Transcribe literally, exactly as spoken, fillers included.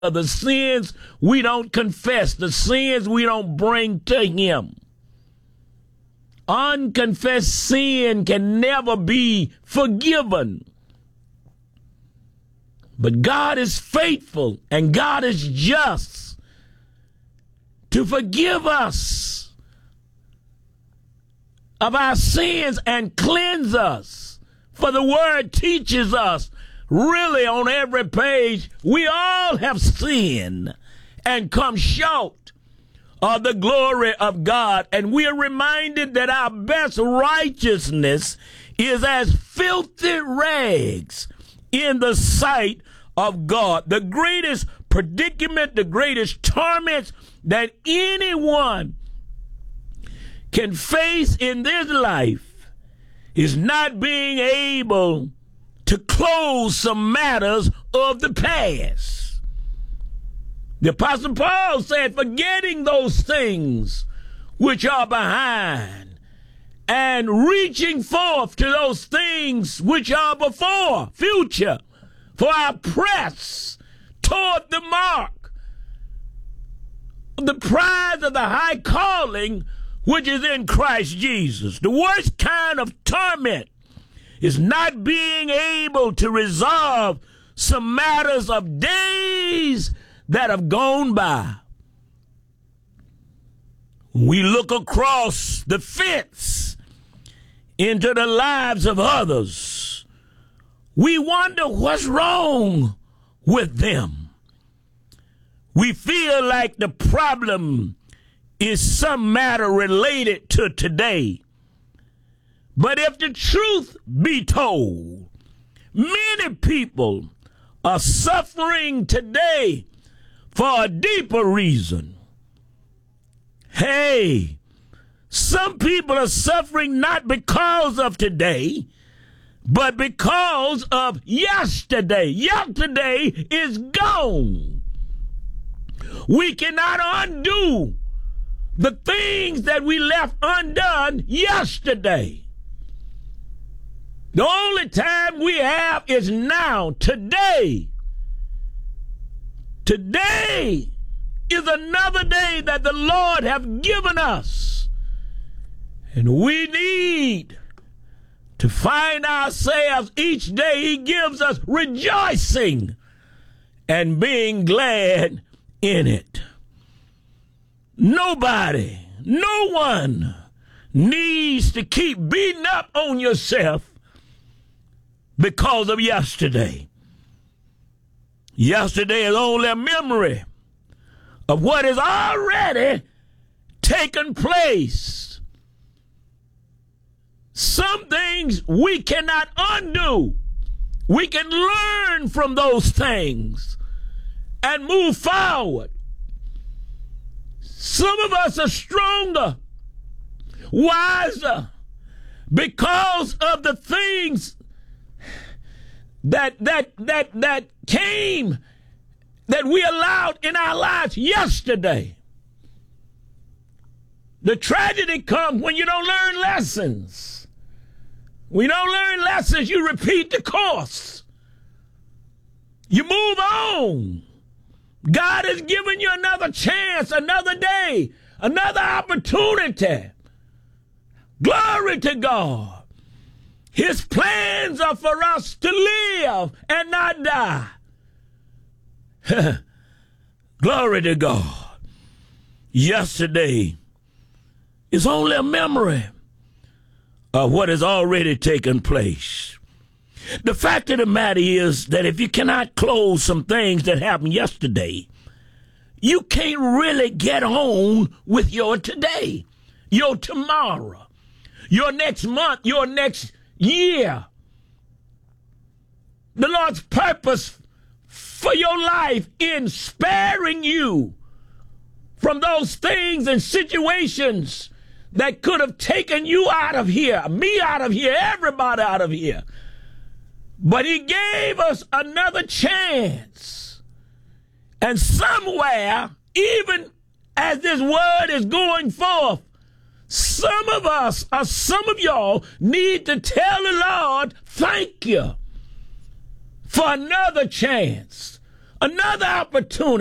the sins we don't confess, the sins we don't bring to him. Unconfessed sin can never be forgiven. But God is faithful and God is just to forgive us of our sins and cleanse us. For the word teaches us really on every page, we all have sinned and come short of the glory of God. And we are reminded that our best righteousness is as filthy rags in the sight of God. The greatest predicament, the greatest torment that anyone can face in this life is not being able to close some matters of the past. The Apostle Paul said, forgetting those things which are behind and reaching forth to those things which are before, future, for I press toward the mark of the prize of the high calling which is in Christ Jesus. The worst kind of torment is not being able to resolve some matters of days that have gone by. We look across the fence into the lives of others. We wonder what's wrong with them. We feel like the problem is some matter related to today. But if the truth be told, many people are suffering today for a deeper reason. Hey, some people are suffering not because of today, but because of yesterday. Yesterday is gone. We cannot undo the things that we left undone yesterday. The only time we have is now, today. Today is another day that the Lord have given us. And we need to find ourselves each day he gives us rejoicing and being glad in it. Nobody, no one needs to keep beating up on yourself because of yesterday. Yesterday is only a memory of what has already taken place. Some things we cannot undo. We can learn from those things and move forward. Some of us are stronger, wiser, because of the things that that that that came, that we allowed in our lives yesterday. The tragedy comes when you don't learn lessons. When you don't learn lessons, you repeat the course. You move on. God has given you another chance, another day, another opportunity. Glory to God. His plans are for us to live and not die. Glory to God. Yesterday is only a memory of what has already taken place. The fact of the matter is that if you cannot close some things that happened yesterday, you can't really get on with your today, your tomorrow, your next month, your next year. The Lord's purpose for your life in sparing you from those things and situations that could have taken you out of here, me out of here, everybody out of here. But he gave us another chance. And somewhere, even as this word is going forth, some of us, or some of y'all, need to tell the Lord, thank you for another chance, Another opportunity.